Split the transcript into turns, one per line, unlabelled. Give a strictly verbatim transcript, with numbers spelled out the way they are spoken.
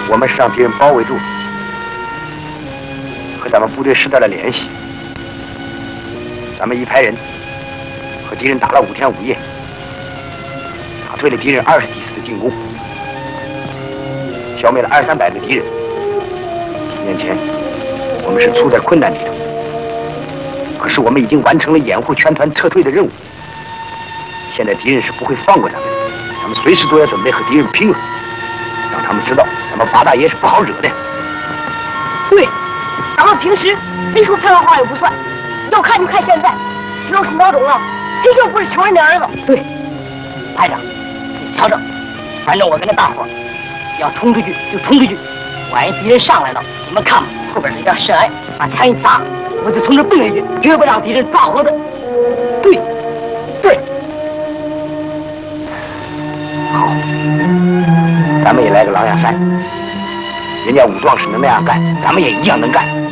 我们是让敌人包围住了，和咱们部队失掉了联系。咱们一排人和敌人打了五天五夜，打退了敌人二十几次的进攻，消灭了二三百个敌人。几年前，我们是处在困难里头，可是我们已经完成了掩护全团撤退的任务。现在敌人是不会放过咱们的，咱们随时都要准备和敌人拼了，让他们知道咱们八大爷是不好惹的。
对，咱们平时谁说漂亮话也不算，要看就看现在，谁要是孬种了，谁就不是穷人的儿子。
对，排长，你瞧着，反正我跟着大伙要冲出去就冲出去，万一敌人上来了，你们看吧，后边这条深崖，把枪一砸，我就从这蹦下去，绝不让敌人抓活的。对，对。
好，咱们也来个狼牙山，人家武壮士能那样干，咱们也一样能干。